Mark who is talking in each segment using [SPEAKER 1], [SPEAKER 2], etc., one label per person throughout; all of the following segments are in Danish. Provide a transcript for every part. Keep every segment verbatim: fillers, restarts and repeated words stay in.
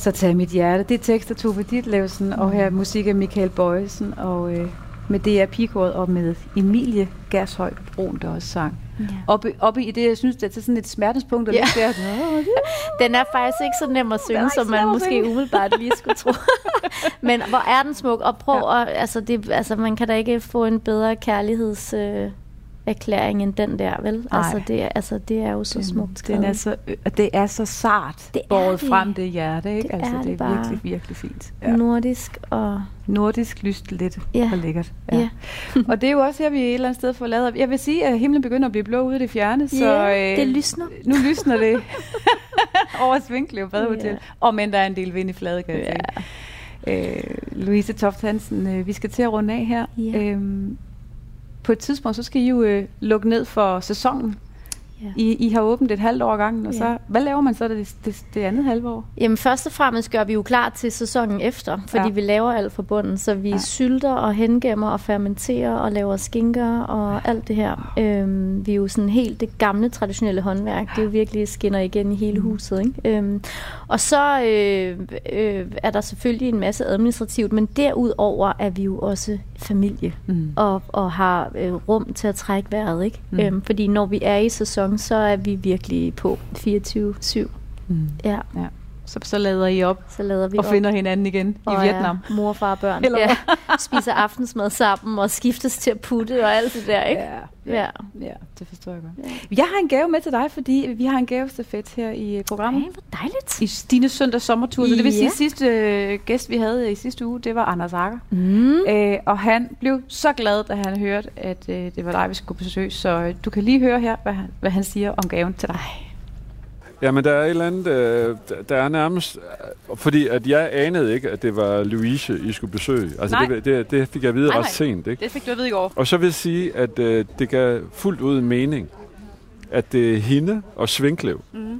[SPEAKER 1] Så tag mit hjerte. Det er tekster Tove Ditlevsen, mm. og her musik af Michael Bøjesen, og øh, med D R Pigekoret og med Emilie Gershøj Brun, der også sang. Ja. Oppe, oppe i det, jeg synes, det er sådan et smertespunkt, der ja. ligger der.
[SPEAKER 2] Den er faktisk ikke så nem at synge, som man måske umiddelbart lige skulle tro. Men hvor er den smuk, og prøv ja. at, altså, det, altså man kan da ikke få en bedre kærligheds... Øh, erklæring end den der, vel? Altså det, altså det er jo så den, smukt skrevet.
[SPEAKER 1] Den er så, det er så sart, det båret frem det hjerte, ikke?
[SPEAKER 2] Det
[SPEAKER 1] altså
[SPEAKER 2] er
[SPEAKER 1] det er
[SPEAKER 2] det
[SPEAKER 1] virkelig, virkelig fint. Ja.
[SPEAKER 2] Nordisk og...
[SPEAKER 1] Nordisk, lyst, lidt
[SPEAKER 2] ja.
[SPEAKER 1] og lækkert. Ja.
[SPEAKER 2] Ja.
[SPEAKER 1] Og det er jo også her, vi er et eller andet sted får lavet. Jeg vil sige, at himlen begynder at blive blå ude i det fjerne, så...
[SPEAKER 2] Ja,
[SPEAKER 1] øh,
[SPEAKER 2] det lysner.
[SPEAKER 1] Nu lysner det over Svinkløv Badehotel. Ja. Og men der er en del vind i Fladegade. Ja. Øh, Louise Toft Hansen, øh, vi skal til at runde af her.
[SPEAKER 2] Ja.
[SPEAKER 1] Øhm, På et tidspunkt, så skal I jo øh, lukke ned for sæsonen.
[SPEAKER 2] Ja.
[SPEAKER 1] I, I har åbent et halvt år gangen, og
[SPEAKER 2] Ja.
[SPEAKER 1] så, hvad laver man så det, det, det andet halve år?
[SPEAKER 2] Jamen først og fremmest gør vi jo klar til sæsonen efter, fordi
[SPEAKER 1] Ja.
[SPEAKER 2] vi laver alt fra bunden, så vi
[SPEAKER 1] Ja.
[SPEAKER 2] sylter og hengemmer og fermenterer og laver skinker og alt det her. Øhm, vi er jo sådan helt det gamle traditionelle håndværk, det er jo virkelig skinner igen i hele huset, ikke? Øhm, og så øh, øh, er der selvfølgelig en masse administrativt, men derudover er vi jo også familie
[SPEAKER 1] Mm.
[SPEAKER 2] og, og har øh, rum til at trække vejret, ikke?
[SPEAKER 1] Mm.
[SPEAKER 2] Øhm, fordi når vi er i sæson, så er vi virkelig på fireogtyve syv.
[SPEAKER 1] Mm.
[SPEAKER 2] Ja.
[SPEAKER 1] Ja. Så, så lader I op
[SPEAKER 2] Så lader vi
[SPEAKER 1] og
[SPEAKER 2] op.
[SPEAKER 1] finder hinanden igen
[SPEAKER 2] og
[SPEAKER 1] i Vietnam.
[SPEAKER 2] Er mor, far og børn.
[SPEAKER 1] Eller
[SPEAKER 2] Ja. Spiser aftensmad sammen og skiftes til at putte og alt det der, ikke?
[SPEAKER 1] Ja,
[SPEAKER 2] Ja.
[SPEAKER 1] ja, det forstår jeg godt. Ja. Jeg har en gave med til dig, fordi vi har en gavestafet her i programmet.
[SPEAKER 2] Ej, hvor dejligt.
[SPEAKER 1] I Stine Søndags sommertur. Så det vil sige,
[SPEAKER 2] Ja.
[SPEAKER 1] at sidste øh, gæst, vi havde i sidste uge, det var Anders Agger.
[SPEAKER 2] Mm.
[SPEAKER 1] Øh, og han blev så glad, da han hørte, at øh, det var dig, vi skulle besøge. Så øh, du kan lige høre her, hvad han, hvad han siger om gaven til dig.
[SPEAKER 3] Jamen, der er et eller andet, øh, der er nærmest... Fordi at jeg anede ikke, at det var Louise, I skulle besøge. Altså,
[SPEAKER 1] Nej.
[SPEAKER 3] det, det, det fik jeg at vide
[SPEAKER 1] Nej,
[SPEAKER 3] ret
[SPEAKER 1] nej.
[SPEAKER 3] sent, ikke?
[SPEAKER 1] Det fik du at vide i går.
[SPEAKER 3] Og så vil jeg sige, at øh, det gav fuldt ud mening, at det er hende og Svinkløv.
[SPEAKER 1] Mm.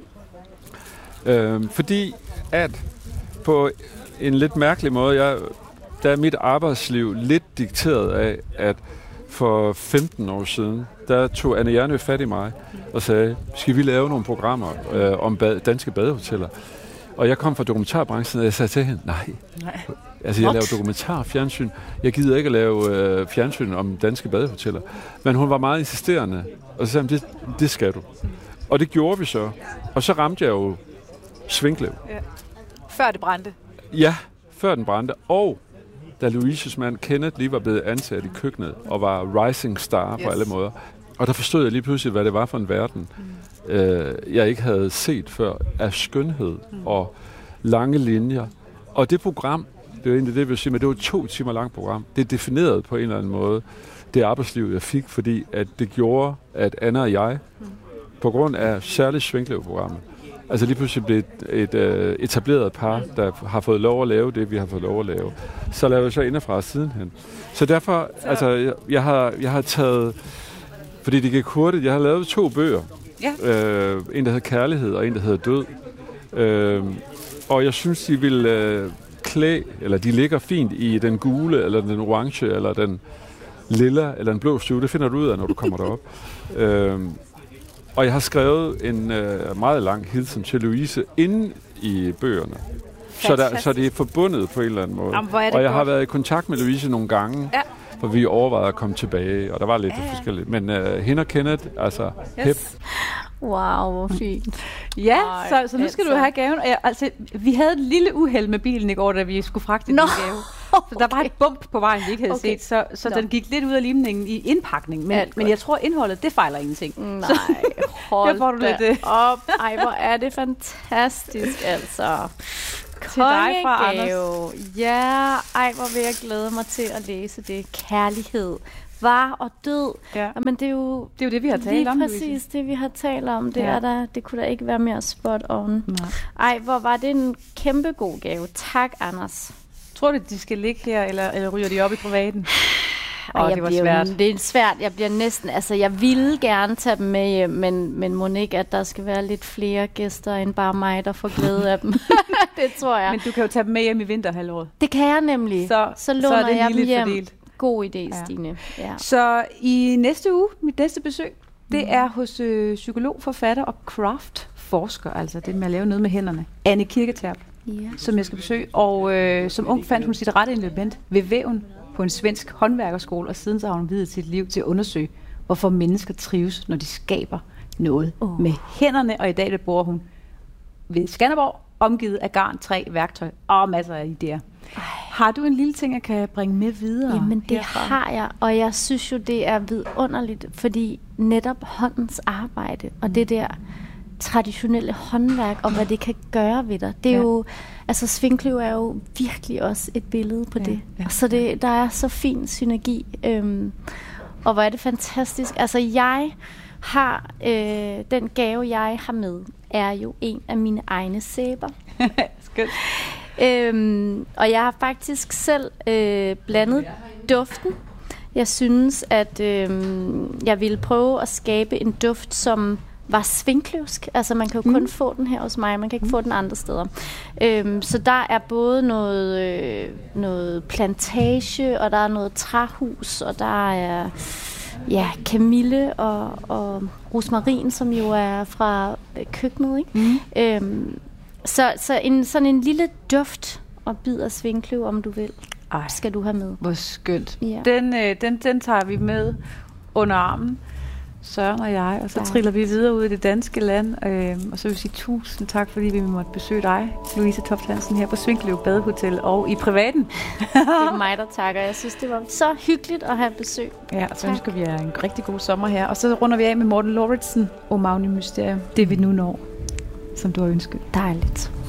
[SPEAKER 3] Øh, fordi at på en lidt mærkelig måde, jeg, der er mit arbejdsliv lidt dikteret af, at for femten år siden, der tog Anne Hjernø fat i mig og sagde, skal vi lave nogle programmer øh, om bad, danske badehoteller? Og jeg kom fra dokumentarbranchen, og jeg sagde til hende, nej.
[SPEAKER 1] nej.
[SPEAKER 3] Altså, jeg
[SPEAKER 2] What?
[SPEAKER 3] laver dokumentar, fjernsyn. Jeg gider ikke at lave øh, fjernsyn om danske badehoteller. Men hun var meget insisterende, og så sagde hun, det, det skal du. Og det gjorde vi så. Og så ramte jeg jo Svinkløv.
[SPEAKER 1] Ja. Før det brændte.
[SPEAKER 3] Ja, før den brændte. Og da Louises mand Kenneth lige var blevet ansat i køkkenet og var rising star yes. på alle måder. Og der forstod jeg lige pludselig, hvad det var for en verden, mm. øh, jeg ikke havde set før, af skønhed mm. og lange linjer. Og det program, det var egentlig det, jeg vil sige, men det var et to timer langt program. Det definerede på en eller anden måde det arbejdsliv, jeg fik, fordi at det gjorde, at Anna og jeg, mm. på grund af særligt Svinkløv-programmet, altså lige pludselig blev et, et øh, etableret par, der har fået lov at lave det, vi har fået lov at lave. Så laver jeg så indefra sidenhen. Så derfor, så. altså, jeg, jeg, har, jeg har taget, fordi det gik hurtigt, jeg har lavet to bøger. Ja. Øh, en, der hedder Kærlighed, og en, der hedder Død. Øh, og jeg synes, de vil øh, klæde, eller de ligger fint i den gule, eller den orange, eller den lilla, eller den blå stue. Det finder du ud af, når du kommer derop. øh, Og jeg har skrevet en øh, meget lang hilsen til Louise inde i bøgerne. Så, der, så det er forbundet på en eller anden måde.
[SPEAKER 1] Jamen, og jeg
[SPEAKER 3] godt.
[SPEAKER 1] har
[SPEAKER 3] været i kontakt med Louise nogle gange, ja. hvor vi overvejede at komme tilbage, og der var lidt ja. forskelligt. Men øh, hende og Kenneth, altså yes. hip.
[SPEAKER 2] Wow, hvor fint.
[SPEAKER 1] Ja, Ej, så, så nu skal altså. du have gaven. Jeg, altså, vi havde et lille uheld med bilen i går, da vi skulle fragte din gave. Så der var et bump på vejen, vi ikke havde okay. set, så, så den gik lidt ud af limningen i indpakningen. Men, men jeg tror, indholdet, det fejler ingenting.
[SPEAKER 2] Nej, hold
[SPEAKER 1] får du
[SPEAKER 2] da
[SPEAKER 1] lidt,
[SPEAKER 2] op. Ej, hvor er det fantastisk, altså.
[SPEAKER 1] Til dig fra Anders.
[SPEAKER 2] Ja, ej, hvor vil jeg glæde mig til at læse det. Kærlighed. Var og død. Ja. Men det er jo
[SPEAKER 1] det, er jo det vi har talt om.
[SPEAKER 2] Lige præcis det, vi har talt om. Det, ja. er der, det kunne da ikke være mere spot on.
[SPEAKER 1] Nej.
[SPEAKER 2] Ej, hvor var det en kæmpe god gave. Tak, Anders.
[SPEAKER 1] Tror du, de skal ligge her, eller, eller ryger de op i privaten?
[SPEAKER 2] Ej, det var svært. Jo, det er svært. Jeg bliver næsten, altså jeg ville gerne tage dem med hjem, men, men må ikke, at der skal være lidt flere gæster end bare mig, der får glæde af dem. Det tror jeg.
[SPEAKER 1] Men du kan jo tage dem med hjem i vinterhalvåret.
[SPEAKER 2] Det kan jeg nemlig.
[SPEAKER 1] Så,
[SPEAKER 2] så låner
[SPEAKER 1] så er det
[SPEAKER 2] jeg dem hjem.
[SPEAKER 1] Fordelt.
[SPEAKER 2] God idé,
[SPEAKER 1] ja.
[SPEAKER 2] Stine. Ja.
[SPEAKER 1] Så i næste uge, mit næste besøg, det mm. er hos øh, psykolog, forfatter og craft-forsker, altså det med at lave noget med hænderne. Anne Kirketerp.
[SPEAKER 2] yeah.
[SPEAKER 1] som jeg skal besøge. Og øh, som ung fandt hun sit rette element ved væven på en svensk håndværkerskole, og siden så har hun videt sit liv til at undersøge, hvorfor mennesker trives, når de skaber noget oh. med hænderne. Og i dag bor hun ved Skanderborg, omgivet af garn, træ, værktøj og masser af idéer. Ej. Har du en lille ting, jeg kan bringe med videre?
[SPEAKER 2] Jamen det
[SPEAKER 1] herfra?
[SPEAKER 2] har jeg, og jeg synes jo, det er vidunderligt, fordi netop håndens arbejde, og mm. det der traditionelle håndværk, og hvad det kan gøre ved dig, det er ja. jo, altså Svinkløv er jo virkelig også et billede på ja, det. Ja, så det, der er så fin synergi, øhm, og hvor er det fantastisk. Altså jeg har, øh, den gave jeg har med, er jo en af mine egne sæber.
[SPEAKER 1] Skønt.
[SPEAKER 2] Øhm, og jeg har faktisk selv øh, blandet duften. Jeg synes, at øh, jeg ville prøve at skabe en duft, som var svinkløvsk. Altså man kan jo mm. kun få den her hos mig, man kan ikke mm. få den andre steder. Øhm, så der er både noget, øh, noget plantage, og der er noget træhus, og der er ja, kamille og, og rosmarin, som jo er fra øh, køkkenet, ikke? Mm. Øhm, så så en, sådan en lille duft og bid af svinkløv, om du vil, Ej, skal du have med.
[SPEAKER 1] Hvor skønt.
[SPEAKER 2] Ja.
[SPEAKER 1] Den, øh, den, den tager vi med under armen, Søren og jeg, og så ja. triller vi videre ud i det danske land. Øh, og så vil jeg sige tusind tak, fordi vi måtte besøge dig, Louise Toft Hansen, her på Svinkløv Badehotel og i privaten.
[SPEAKER 2] Det er mig, der takker. Jeg synes, det var så hyggeligt at have besøg.
[SPEAKER 1] Ja, og så tak. ønsker vi jer en rigtig god sommer her. Og så runder vi af med Morten Lauritsen og Magni Mysterium. Det vi nu når, som du har ønsket.
[SPEAKER 2] Dejligt.